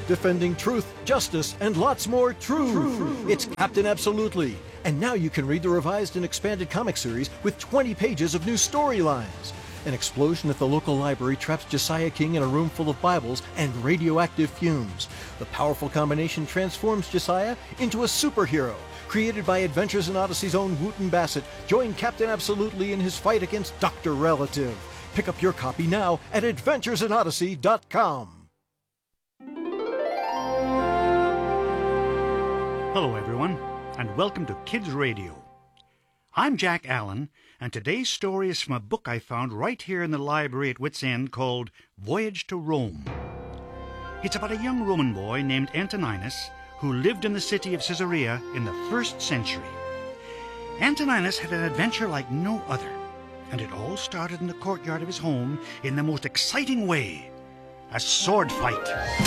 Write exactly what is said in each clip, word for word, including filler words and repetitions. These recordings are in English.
defending truth, justice, and lots more truth. True. It's Captain Absolutely. And now you can read the revised and expanded comic series with twenty pages of new storylines. An explosion at the local library traps Josiah King in a room full of Bibles and radioactive fumes. The powerful combination transforms Josiah into a superhero. Created by Adventures in Odyssey's own Wooten Bassett, join Captain Absolutely in his fight against Doctor Relative. Pick up your copy now at adventures in odyssey dot com. Hello, everyone, and welcome to Kids Radio. I'm Jack Allen, and today's story is from a book I found right here in the library at Wits End called Voyage to Rome. It's about a young Roman boy named Antoninus who lived in the city of Caesarea in the first century. Antoninus had an adventure like no other, and it all started in the courtyard of his home in the most exciting way, a sword fight.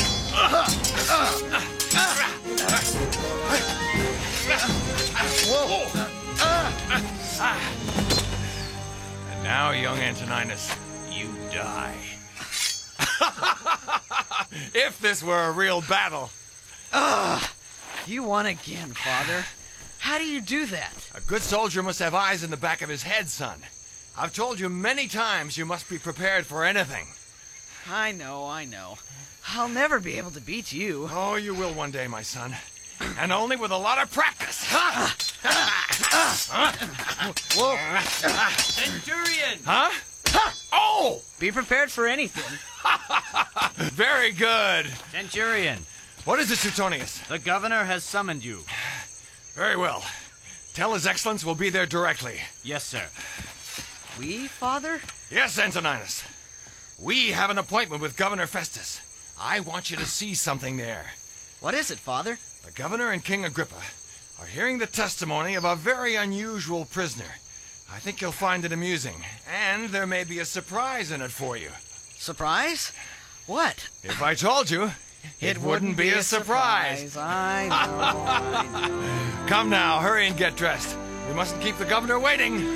Whoa! And now, young Antoninus, you die. If this were a real battle. Ugh! You won again, Father. How do you do that? A good soldier must have eyes in the back of his head, son. I've told you many times you must be prepared for anything. I know, I know. I'll never be able to beat you. Oh, you will one day, my son. And only with a lot of practice. Whoa! Centurion! Huh? Oh! Be prepared for anything. Very good. Centurion, What is it, Suetonius? the governor has summoned you. Very well. Tell His Excellence we'll be there directly. Yes, sir. We, Father? Yes, Antoninus. We have an appointment with Governor Festus. I want you to see something there. What is it, Father? The governor and King Agrippa are hearing the testimony of a very unusual prisoner. I think you'll find it amusing, and there may be a surprise in it for you. Surprise? What? If I told you, it, wouldn't be a surprise. I know, I know. Come now, hurry and get dressed. We mustn't keep the governor waiting.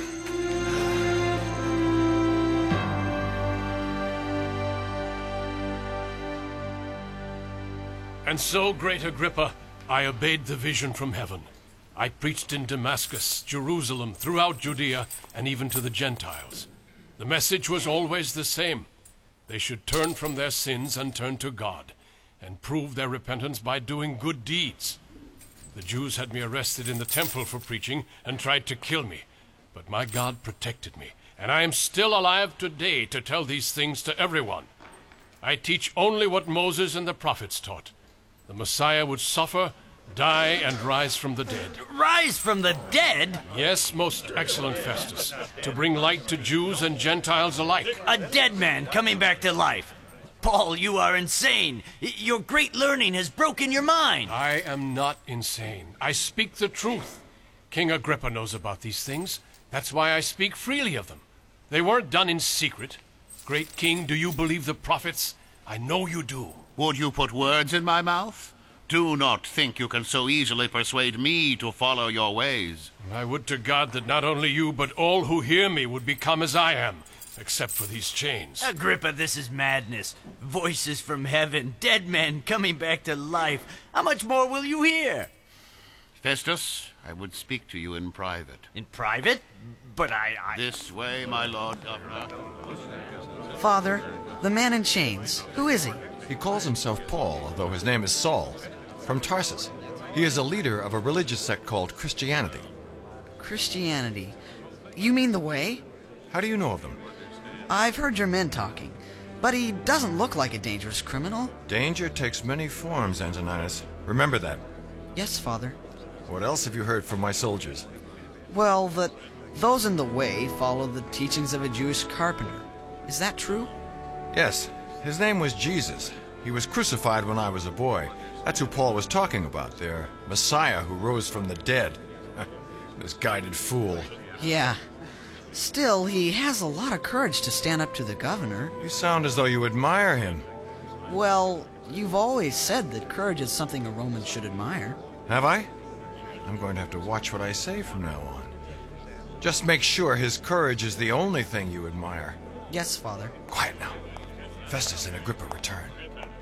And so, great Agrippa, I obeyed the vision from heaven. I preached in Damascus, Jerusalem, throughout Judea, and even to the Gentiles. The message was always the same. They should turn from their sins and turn to God, and prove their repentance by doing good deeds. The Jews had me arrested in the temple for preaching and tried to kill me, but my God protected me, and I am still alive today to tell these things to everyone. I teach only what Moses and the prophets taught. The Messiah would suffer, die, and rise from the dead. Rise from the dead? Yes, most excellent Festus, to bring light to Jews and Gentiles alike. A dead man coming back to life. Paul, you are insane. Your great learning has broken your mind. I am not insane. I speak the truth. King Agrippa knows about these things. That's why I speak freely of them. They weren't done in secret. Great King, do you believe the prophets? I know you do. Would you put words in my mouth? Do not think you can so easily persuade me to follow your ways. I would to God that not only you, but all who hear me would become as I am, except for these chains. Agrippa, this is madness. Voices from heaven, dead men coming back to life. How much more will you hear? Festus, I would speak to you in private. In private? But I... I... This way, my lord governor. Father, the man in chains. Who is he? He calls himself Paul, although his name is Saul, from Tarsus. He is a leader of a religious sect called Christianity. Christianity. You mean the Way? How do you know of them? I've heard your men talking, but he doesn't look like a dangerous criminal. Danger takes many forms, Antoninus. Remember that. Yes, Father. What else have you heard from my soldiers? Well, that those in the Way follow the teachings of a Jewish carpenter. Is that true? Yes. His name was Jesus. He was crucified when I was a boy. That's who Paul was talking about, their Messiah who rose from the dead. Misguided fool. Yeah. Still, he has a lot of courage to stand up to the governor. You sound as though you admire him. Well, you've always said that courage is something a Roman should admire. Have I? I'm going to have to watch what I say from now on. Just make sure his courage is the only thing you admire. Yes, Father. Quiet now. Festus and Agrippa return.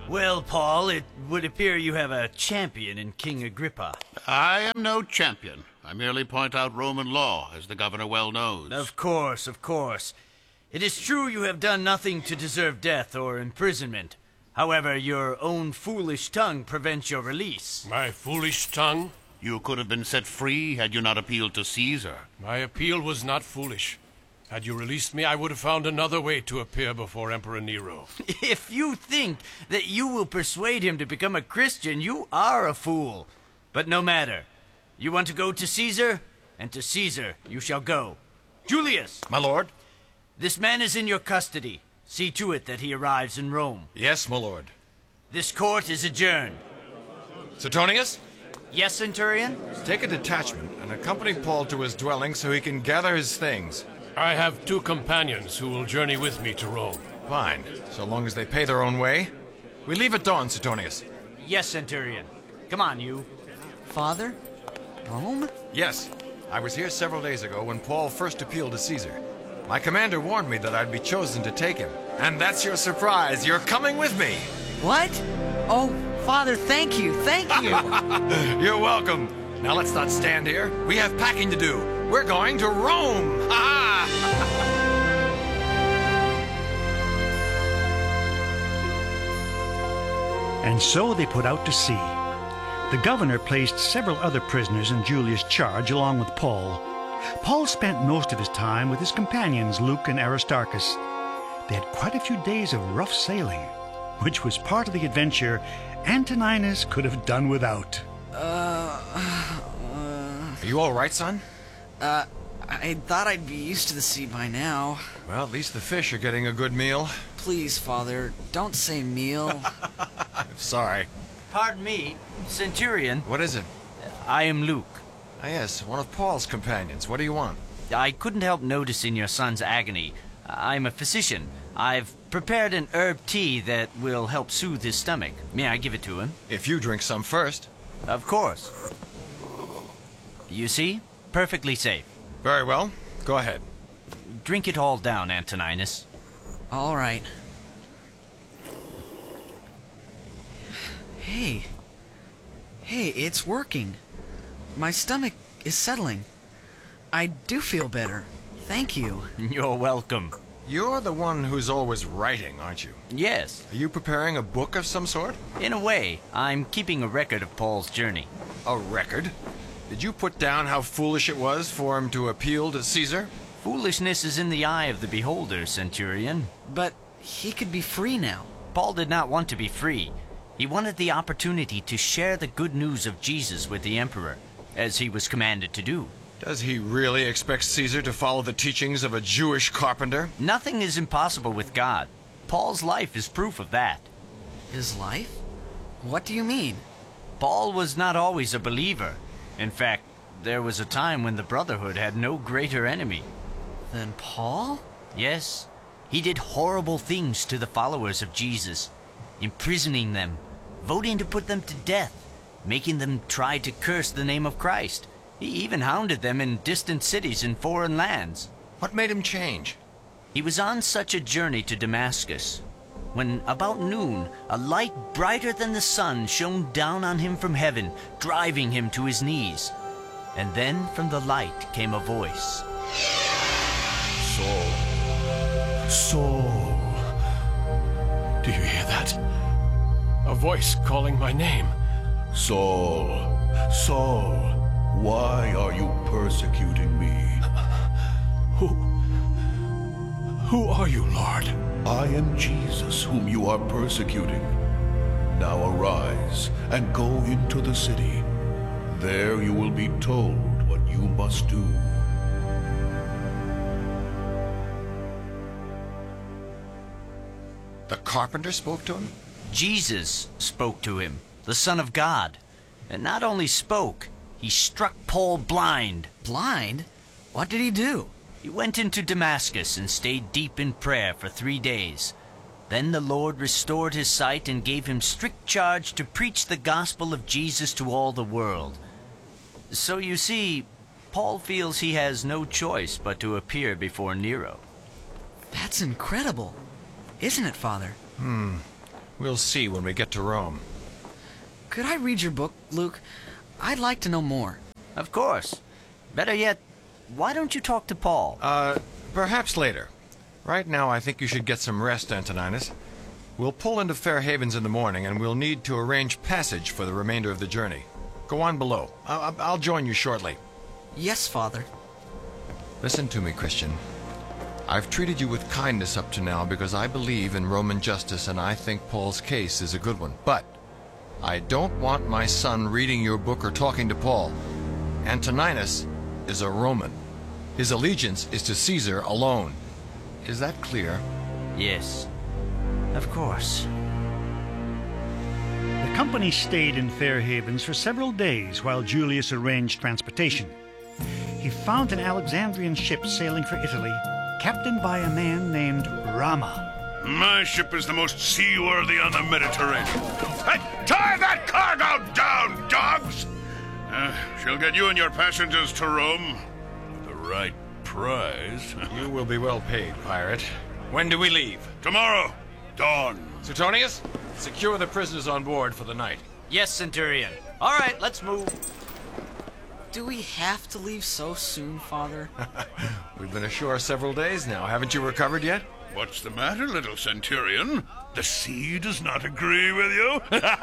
Well, Paul, it would appear you have a champion in King Agrippa. I am no champion. I merely point out Roman law, as the governor well knows. Of course, of course. It is true you have done nothing to deserve death or imprisonment. However, your own foolish tongue prevents your release. My foolish tongue? You could have been set free had you not appealed to Caesar. My appeal was not foolish. Had you released me, I would have found another way to appear before Emperor Nero. If you think that you will persuade him to become a Christian, you are a fool. But no matter. You want to go to Caesar? And to Caesar you shall go. Julius! My lord? This man is in your custody. See to it that he arrives in Rome. Yes, my lord. This court is adjourned. Suetonius? Yes, Centurion? Take a detachment and accompany Paul to his dwelling so he can gather his things. I have two companions who will journey with me to Rome. Fine, so long as they pay their own way. We leave at dawn, Suetonius. Yes, Centurion. Come on, you. Father? Rome? Yes, I was here several days ago when Paul first appealed to Caesar. My commander warned me that I'd be chosen to take him. And that's your surprise. You're coming with me. What? Oh, Father, thank you, thank you. You're welcome. Now let's not stand here. We have packing to do. We're going to Rome. Ha And so they put out to sea. The governor placed several other prisoners in Julius' charge along with Paul. Paul spent most of his time with his companions Luke and Aristarchus. They had quite a few days of rough sailing, which was part of the adventure Antoninus could have done without. Uh, Are you all right, son? uh, I thought I'd be used to the sea by now. Well, at least the fish are getting a good meal. Please, Father, don't say meal. I'm sorry. Pardon me, Centurion. What is it? I am Luke. Ah, yes, one of Paul's companions. What do you want? I couldn't help noticing your son's agony. I'm a physician. I've prepared an herb tea that will help soothe his stomach. May I give it to him? If you drink some first. Of course. You see? Perfectly safe. Very well. Go ahead. Drink it all down, Antoninus. All right. Hey. Hey, it's working. My stomach is settling. I do feel better. Thank you. You're welcome. You're the one who's always writing, aren't you? Yes. Are you preparing a book of some sort? In a way, I'm keeping a record of Paul's journey. A record? Did you put down how foolish it was for him to appeal to Caesar? Foolishness is in the eye of the beholder, Centurion. But he could be free now. Paul did not want to be free. He wanted the opportunity to share the good news of Jesus with the emperor, as he was commanded to do. Does he really expect Caesar to follow the teachings of a Jewish carpenter? Nothing is impossible with God. Paul's life is proof of that. His life? What do you mean? Paul was not always a believer. In fact, there was a time when the Brotherhood had no greater enemy. Then Paul? Yes, he did horrible things to the followers of Jesus, imprisoning them, voting to put them to death, making them try to curse the name of Christ. He even hounded them in distant cities in foreign lands. What made him change? He was on such a journey to Damascus, when about noon, a light brighter than the sun shone down on him from heaven, driving him to his knees. And then from the light came a voice. Saul. Saul. Do you hear that? A voice calling my name. Saul, Saul, why are you persecuting me? Who... Who are you, Lord? I am Jesus, whom you are persecuting. Now arise and go into the city. There you will be told what you must do. The carpenter spoke to him? Jesus spoke to him, the Son of God. And not only spoke, he struck Paul blind. Blind? What did he do? He went into Damascus and stayed deep in prayer for three days. Then the Lord restored his sight and gave him strict charge to preach the gospel of Jesus to all the world. So you see, Paul feels he has no choice but to appear before Nero. That's incredible. Isn't it, Father? Hmm. We'll see when we get to Rome. Could I read your book, Luke? I'd like to know more. Of course. Better yet, why don't you talk to Paul? Uh, perhaps later. Right now, I think you should get some rest, Antoninus. We'll pull into Fair Havens in the morning, and we'll need to arrange passage for the remainder of the journey. Go on below. I'll, I'll join you shortly. Yes, Father. Listen to me, Christian. I've treated you with kindness up to now because I believe in Roman justice, and I think Paul's case is a good one. But I don't want my son reading your book or talking to Paul. Antoninus is a Roman. His allegiance is to Caesar alone. Is that clear? Yes. Of course. The company stayed in Fair Havens for several days while Julius arranged transportation. He found an Alexandrian ship sailing for Italy, captained by a man named Rama. My ship is the most seaworthy on the Mediterranean. Hey, tie that cargo down, dogs! Uh, she'll get you and your passengers to Rome. For the right prize. You will be well paid, pirate. When do we leave? Tomorrow, dawn. Suetonius, secure the prisoners on board for the night. Yes, Centurion. All right, let's move. Do we have to leave so soon, Father? We've been ashore several days now. Haven't you recovered yet? What's the matter, little centurion? The sea does not agree with you?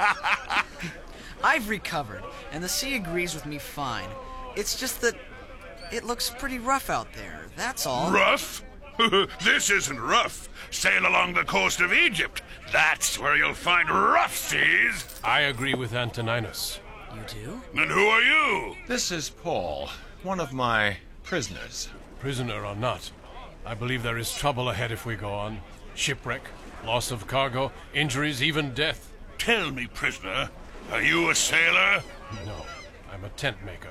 I've recovered, and the sea agrees with me fine. It's just that it looks pretty rough out there, that's all. Rough? This isn't rough. Sail along the coast of Egypt. That's where you'll find rough seas. I agree with Antoninus. You do? And who are you? This is Paul, one of my prisoners. Prisoner or not, I believe there is trouble ahead if we go on. Shipwreck, loss of cargo, injuries, even death. Tell me, prisoner, are you a sailor? No, I'm a tent maker.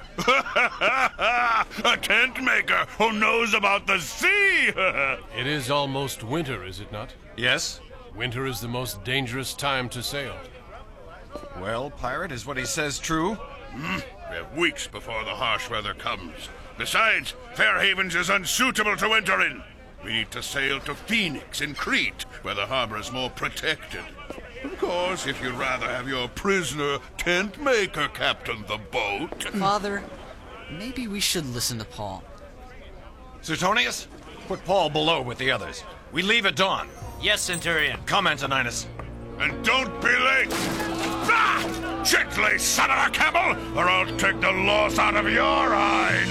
A tent maker who knows about the sea! It is almost winter, is it not? Yes? Winter is the most dangerous time to sail. Well, pirate, is what he says true? Hmm? We have weeks before the harsh weather comes. Besides, Fair Havens is unsuitable to winter in. We need to sail to Phoenix in Crete, where the harbor is more protected. Of course, if you'd rather have your prisoner tent maker captain the boat. Father, maybe we should listen to Paul. Suetonius, put Paul below with the others. We leave at dawn. Yes, Centurion. Come, Antoninus. And don't be late! Ah! Gently, son of a camel, or I'll take the loss out of your hide!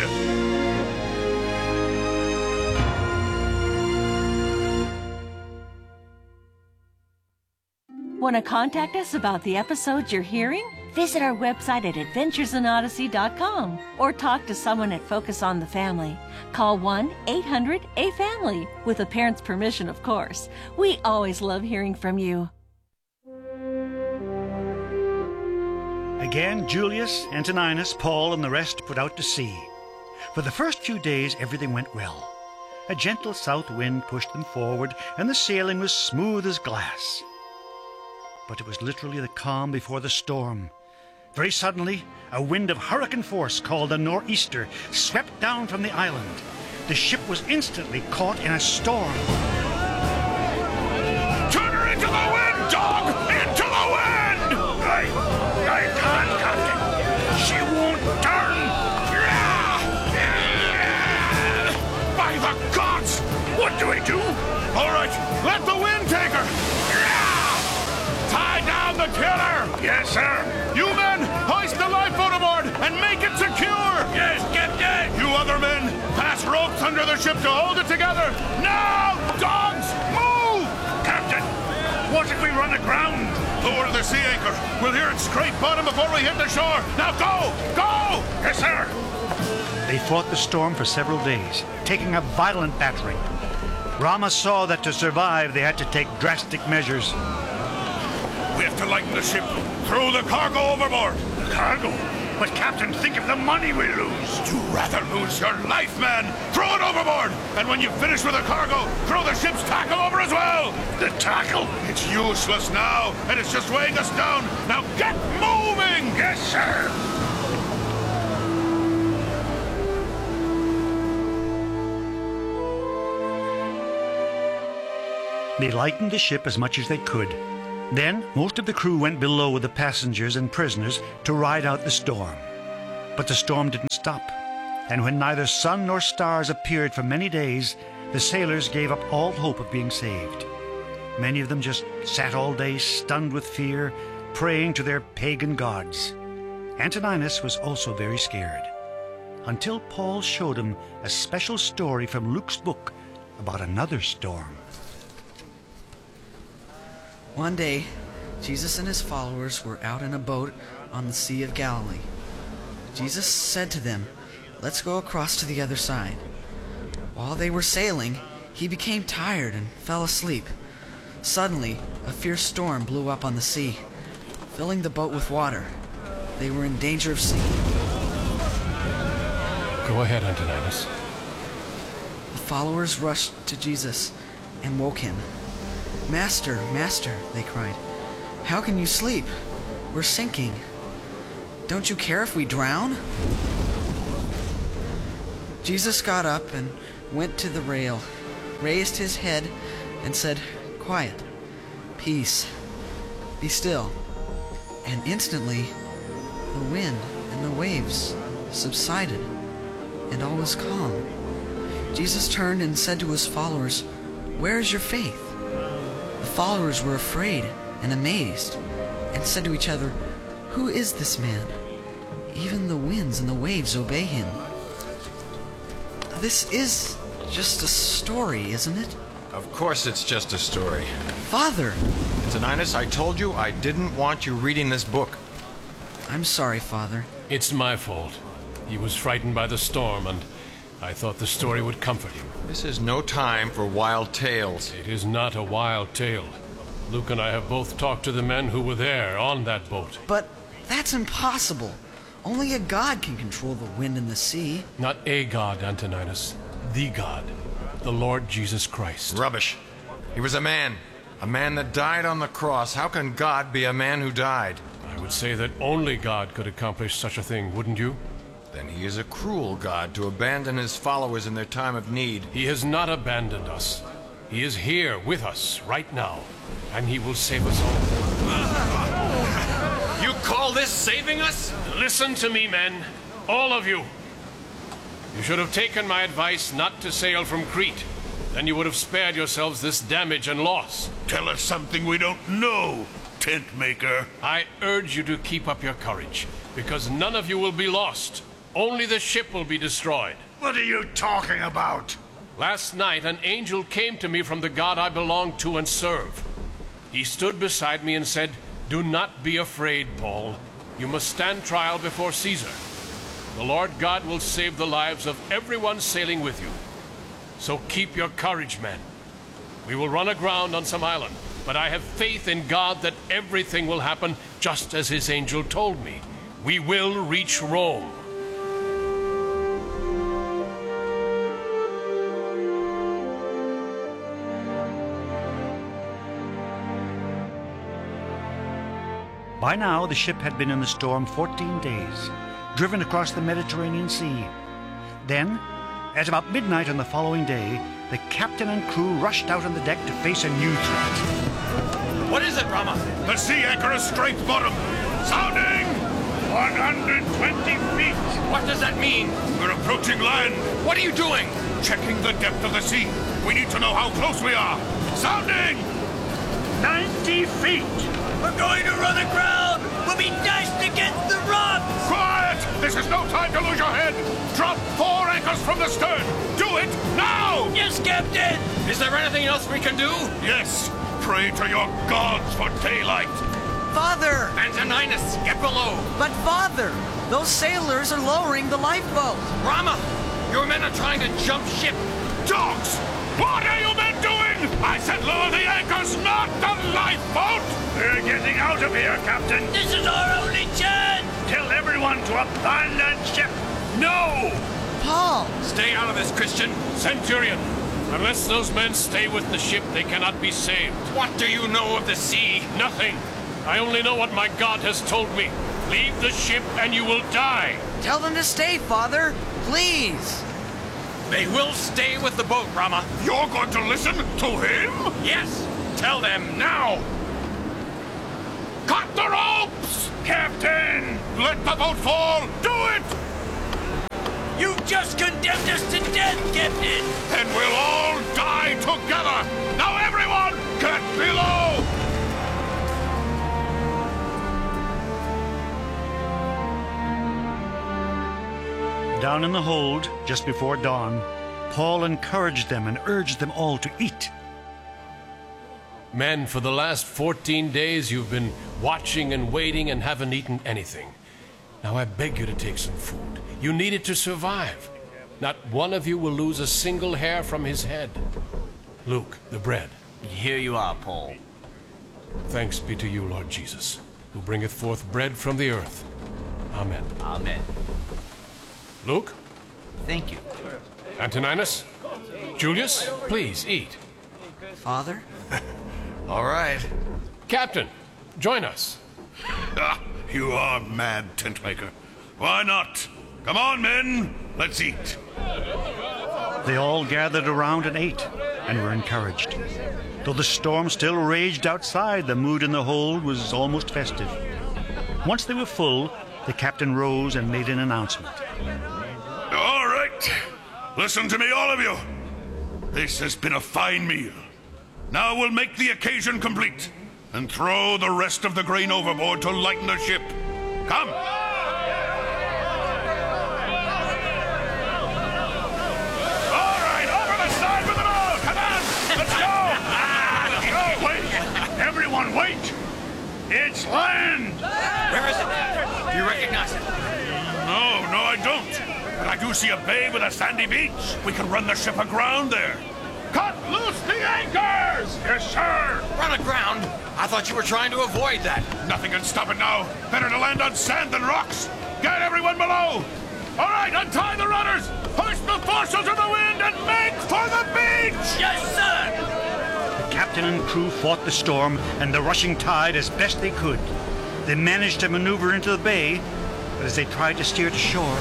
Want to contact us about the episodes you're hearing? Visit our website at adventures in odyssey dot com or talk to someone at Focus on the Family. Call one eight hundred A family, with a parent's permission, of course. We always love hearing from you. Again, Julius, Antoninus, Paul, and the rest put out to sea. For the first few days, everything went well. A gentle south wind pushed them forward, and the sailing was smooth as glass. But it was literally the calm before the storm. Very suddenly, a wind of hurricane force called a nor'easter swept down from the island. The ship was instantly caught in a storm. Turn her into the wind, dog! Into the wind! I, I can't, Captain. She won't turn. By the gods! What do we do? All right, let the wind take her. Tie down the tiller! Yes, sir. You men, hoist the lifeboat aboard and make it secure! Yes, Captain! You other men, pass ropes under the ship to hold it together! Now, dogs, move! Captain, what if we run aground? Lower the sea anchor. We'll hear it scrape bottom before we hit the shore. Now go! Go! Yes, sir! They fought the storm for several days, taking a violent battering. Rama saw that to survive they had to take drastic measures. We have to lighten the ship. Throw the cargo overboard. Cargo? But, Captain, think of the money we lose. You'd rather lose your life, man. Throw it overboard. And when you finish with the cargo, throw the ship's tackle over as well. The tackle? It's useless now, and it's just weighing us down. Now get moving! Yes, sir. They lightened the ship as much as they could. Then most of the crew went below with the passengers and prisoners to ride out the storm. But the storm didn't stop, and when neither sun nor stars appeared for many days, the sailors gave up all hope of being saved. Many of them just sat all day stunned with fear, praying to their pagan gods. Antoninus was also very scared, until Paul showed him a special story from Luke's book about another storm. One day, Jesus and his followers were out in a boat on the Sea of Galilee. Jesus said to them, "Let's go across to the other side." While they were sailing, he became tired and fell asleep. Suddenly, a fierce storm blew up on the sea, filling the boat with water. They were in danger of sinking. Go ahead, Antoninus. The followers rushed to Jesus and woke him. "Master, Master," they cried, "how can you sleep? We're sinking. Don't you care if we drown?" Jesus got up and went to the rail, raised his head, and said, "Quiet, peace, be still." And instantly, the wind and the waves subsided, and all was calm. Jesus turned and said to his followers, "Where is your faith?" The followers were afraid and amazed, and said to each other, "Who is this man? Even the winds and the waves obey him." This is just a story, isn't it? Of course it's just a story. Father! Antoninus, I told you I didn't want you reading this book. I'm sorry, Father. It's my fault. He was frightened by the storm, and I thought the story would comfort him. This is no time for wild tales. It is not a wild tale. Luke and I have both talked to the men who were there on that boat. But that's impossible. Only a god can control the wind and the sea. Not a god, Antoninus. The God. The Lord Jesus Christ. Rubbish. He was a man. A man that died on the cross. How can God be a man who died? I would say that only God could accomplish such a thing, wouldn't you? Then he is a cruel God to abandon his followers in their time of need. He has not abandoned us. He is here with us right now, and he will save us all. You call this saving us? Listen to me, men. All of you. You should have taken my advice not to sail from Crete. Then you would have spared yourselves this damage and loss. Tell us something we don't know, tent maker. I urge you to keep up your courage, because none of you will be lost. Only the ship will be destroyed. What are you talking about? Last night, an angel came to me from the God I belong to and serve. He stood beside me and said, "Do not be afraid, Paul. You must stand trial before Caesar. The Lord God will save the lives of everyone sailing with you. So keep your courage, men. We will run aground on some island, but I have faith in God that everything will happen just as his angel told me. We will reach Rome." By now, the ship had been in the storm fourteen days, driven across the Mediterranean Sea. Then, at about midnight on the following day, the captain and crew rushed out on the deck to face a new threat. What is it, Rama? The sea anchor is straight bottom. Sounding! one hundred twenty feet. What does that mean? We're approaching land. What are you doing? Checking the depth of the sea. We need to know how close we are. Sounding! ninety feet. We're going to run aground! We'll be dashed against the rocks! Quiet! This is no time to lose your head. Drop four anchors from the stern. Do it now! Yes, Captain! Is there anything else we can do? Yes. Pray to your gods for daylight. Father! Antoninus, get below. But Father, those sailors are lowering the lifeboat. Rama, your men are trying to jump ship. Dogs! What are you men doing? I said lower the anchors, not the lifeboat! We're getting out of here, Captain. This is our only chance! Tell everyone to abandon ship. No! Paul! Stay out of this, Christian. Centurion, unless those men stay with the ship, they cannot be saved. What do you know of the sea? Nothing. I only know what my God has told me. Leave the ship and you will die. Tell them to stay, Father. Please. They will stay with the boat, Rama. You're going to listen to him? Yes. Tell them now. Captain! Let the boat fall! Do it! You just condemned us to death, Captain! Then we'll all die together! Now everyone, get below! Down in the hold, just before dawn, Paul encouraged them and urged them all to eat. Men, for the last fourteen days you've been watching and waiting and haven't eaten anything. Now I beg you to take some food. You need it to survive. Not one of you will lose a single hair from his head. Luke, the bread. Here you are, Paul. Thanks be to you, Lord Jesus, who bringeth forth bread from the earth. Amen. Amen. Luke? Thank you. Antoninus? Julius, please eat. Father? All right. Captain, join us. Ah, you are mad, Tentmaker. Why not? Come on, men. Let's eat. They all gathered around and ate, and were encouraged. Though the storm still raged outside, the mood in the hold was almost festive. Once they were full, the captain rose and made an announcement. All right. Listen to me, all of you. This has been a fine meal. Now we'll make the occasion complete and throw the rest of the grain overboard to lighten the ship. Come. All right, over the side with it all. Come on, let's go. No, wait. Everyone, wait. It's land. Where is it? Do you recognize it? No, no, I don't. But I do see a bay with a sandy beach. We can run the ship aground there. Cut loose the anchors! Yes, sir! Run aground? I thought you were trying to avoid that. Nothing can stop it now. Better to land on sand than rocks. Get everyone below! All right, untie the runners! Hoist the foresail to the wind and make for the beach! Yes, sir! The captain and crew fought the storm and the rushing tide as best they could. They managed to maneuver into the bay, but as they tried to steer to shore...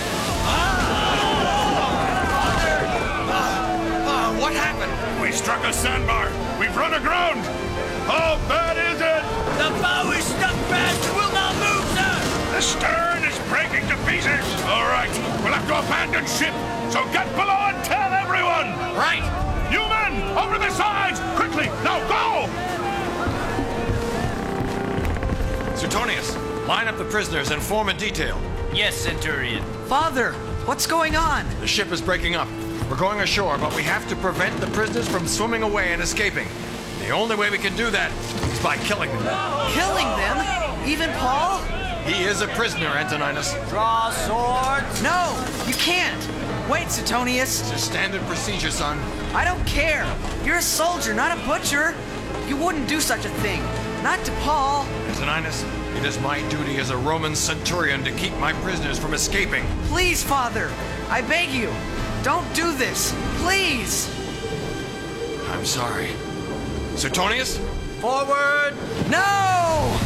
What happened? We struck a sandbar. We've run aground. How bad is it? The bow is stuck fast and will not move, sir! The stern is breaking to pieces. All right, we'll have to abandon ship. So get below and tell everyone. Right. You men, over the sides. Quickly, now go. Suetonius, line up the prisoners and form a detail. Yes, Centurion. Father, what's going on? The ship is breaking up. We're going ashore, but we have to prevent the prisoners from swimming away and escaping. The only way we can do that is by killing them. Killing them? Even Paul? He is a prisoner, Antoninus. Draw swords. No, you can't. Wait, Suetonius. It's a standard procedure, son. I don't care. You're a soldier, not a butcher. You wouldn't do such a thing. Not to Paul. Antoninus, it is my duty as a Roman centurion to keep my prisoners from escaping. Please, Father, I beg you. Don't do this, please! I'm sorry. Suetonius? Forward! No!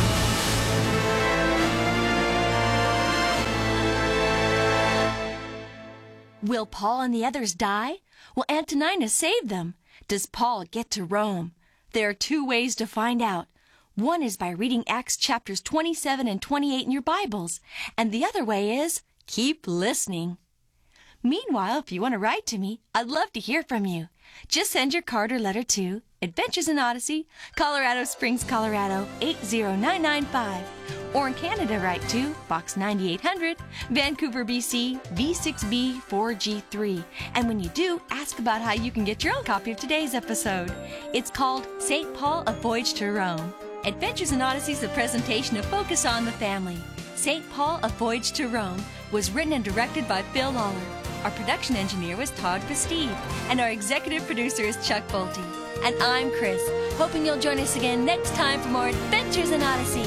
Will Paul and the others die? Will Antoninus save them? Does Paul get to Rome? There are two ways to find out. One is by reading Acts chapters twenty-seven and twenty-eight in your Bibles, and the other way is keep listening. Meanwhile, if you want to write to me, I'd love to hear from you. Just send your card or letter to Adventures in Odyssey, Colorado Springs, Colorado eight zero nine nine five. Or in Canada, write to Box ninety-eight hundred, Vancouver, B C, V six B four G three. And when you do, ask about how you can get your own copy of today's episode. It's called Saint Paul, A Voyage to Rome. Adventures in Odyssey is a presentation of Focus on the Family. Saint Paul, A Voyage to Rome was written and directed by Phil Lawler. Our production engineer was Todd Bastide, and our executive producer is Chuck Bolte. And I'm Chris, hoping you'll join us again next time for more Adventures in Odyssey.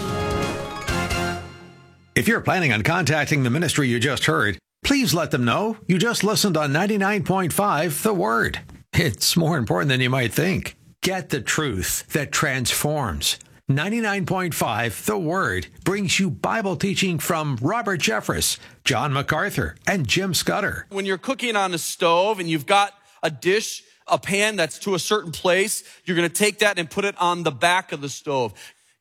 If you're planning on contacting the ministry you just heard, please let them know you just listened on ninety-nine point five The Word. It's more important than you might think. Get the truth that transforms. ninety-nine point five The Word brings you Bible teaching from Robert Jeffress, John MacArthur, and Jim Scudder. When you're cooking on a stove and you've got a dish, a pan that's to a certain place, you're going to take that and put it on the back of the stove.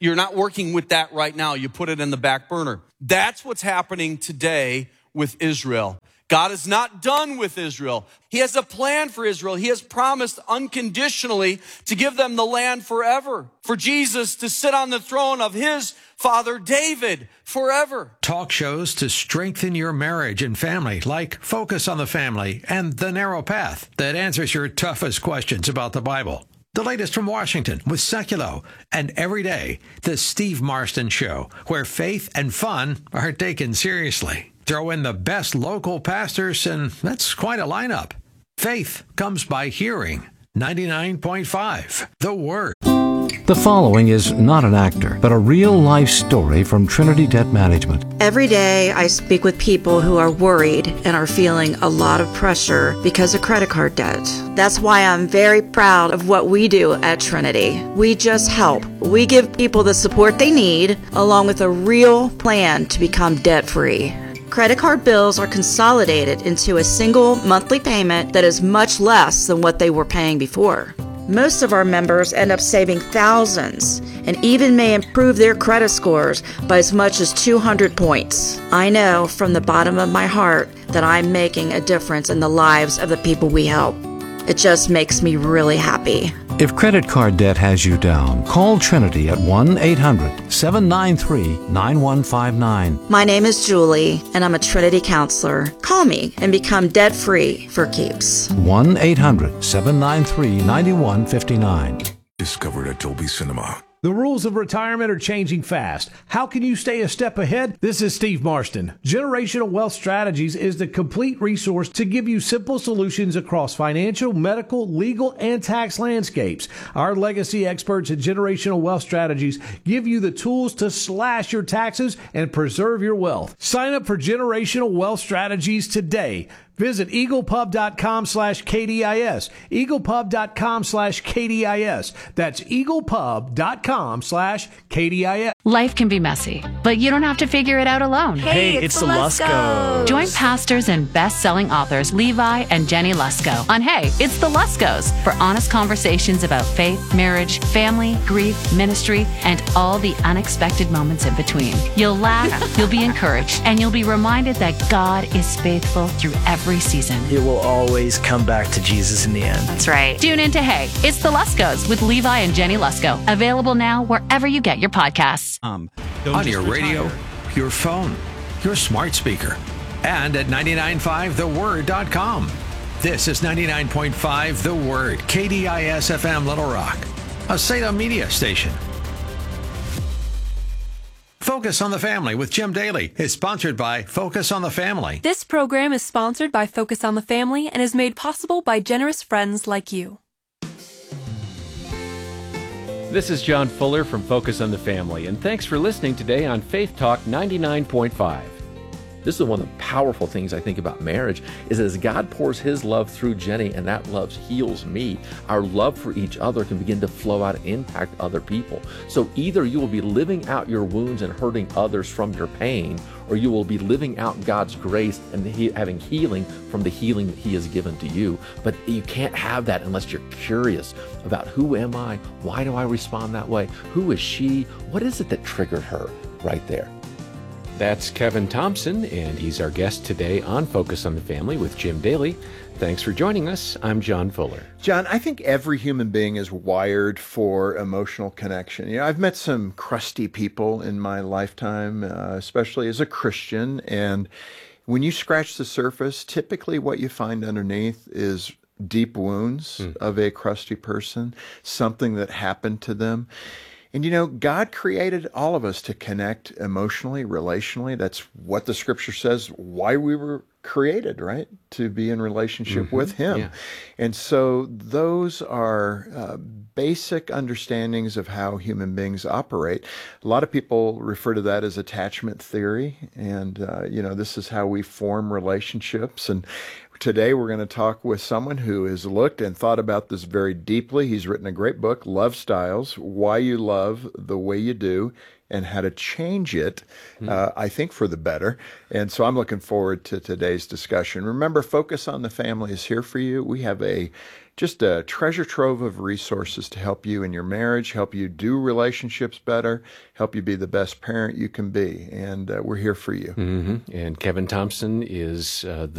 you're not working with that right now. You put it in the back burner. That's what's happening today with Israel. God is not done with Israel. He has a plan for Israel. He has promised unconditionally to give them the land forever, for Jesus to sit on the throne of his father David forever. Talk shows to strengthen your marriage and family, like Focus on the Family and The Narrow Path, that answers your toughest questions about the Bible. The latest from Washington with Seculo, and every day, The Steve Marston Show, where faith and fun are taken seriously. Throw in the best local pastors, and that's quite a lineup. Faith comes by hearing. ninety-nine point five, The Word. The following is not an actor, but a real-life story from Trinity Debt Management. Every day I speak with people who are worried and are feeling a lot of pressure because of credit card debt. That's why I'm very proud of what we do at Trinity. We just help. We give people the support they need, along with a real plan to become debt-free. Credit card bills are consolidated into a single monthly payment that is much less than what they were paying before. Most of our members end up saving thousands and even may improve their credit scores by as much as two hundred points. I know from the bottom of my heart that I'm making a difference in the lives of the people we help. It just makes me really happy. If credit card debt has you down, call Trinity at one eight hundred, seven nine three, nine one five nine. My name is Julie, and I'm a Trinity counselor. Call me and become debt-free for keeps. one eight hundred, seven nine three, nine one five nine. Discovered at Dolby Cinema. The rules of retirement are changing fast. How can you stay a step ahead? This is Steve Marston. Generational Wealth Strategies is the complete resource to give you simple solutions across financial, medical, legal, and tax landscapes. Our legacy experts at Generational Wealth Strategies give you the tools to slash your taxes and preserve your wealth. Sign up for Generational Wealth Strategies today. Visit eaglepub.com slash KDIS. eaglepub.com slash KDIS. That's eaglepub.com slash KDIS. Life can be messy, but you don't have to figure it out alone. Hey, hey it's, it's the Luskos. Join pastors and best-selling authors Levi and Jenny Lusko on Hey, It's the Luskos for honest conversations about faith, marriage, family, grief, ministry, and all the unexpected moments in between. You'll laugh, you'll be encouraged, and you'll be reminded that God is faithful through every Every season. It will always come back to Jesus in the end. That's right. Tune into Hey, It's the Luskos with Levi and Jenny Lusko. Available now wherever you get your podcasts. Um, on your radio, your phone, your smart speaker, and at nine nine five the word dot com. This is ninety-nine point five The Word, K D I S F M Little Rock, a Salem media station. Focus on the Family with Jim Daly is sponsored by Focus on the Family. This program is sponsored by Focus on the Family and is made possible by generous friends like you. This is John Fuller from Focus on the Family, and thanks for listening today on Faith Talk ninety-nine point five. This is one of the powerful things I think about marriage is as God pours his love through Jenny and that love heals me, our love for each other can begin to flow out and impact other people. So either you will be living out your wounds and hurting others from your pain, or you will be living out God's grace and he, having healing from the healing that he has given to you. But you can't have that unless you're curious about who am I? Why do I respond that way? Who is she? What is it that triggered her right there? That's Kevin Thompson, and he's our guest today on Focus on the Family with Jim Daly. Thanks for joining us. I'm John Fuller. John, I think every human being is wired for emotional connection. You know, I've met some crusty people in my lifetime, uh, especially as a Christian, and when you scratch the surface, typically what you find underneath is deep wounds mm. of a crusty person, something that happened to them. And, you know, God created all of us to connect emotionally, relationally. That's what the scripture says, why we were created, right? To be in relationship mm-hmm. with him. Yeah. And so those are uh, basic understandings of how human beings operate. A lot of people refer to that as attachment theory. And, uh, you know, this is how we form relationships. And today we're going to talk with someone who has looked and thought about this very deeply. He's written a great book, Love Styles, Why You Love the Way You Do, and How to Change It, mm. uh, I think, for the better. And so I'm looking forward to today's discussion. Remember, Focus on the Family is here for you. We have a just a treasure trove of resources to help you in your marriage, help you do relationships better, help you be the best parent you can be. And uh, we're here for you. Mm-hmm. And Kevin Thompson is uh,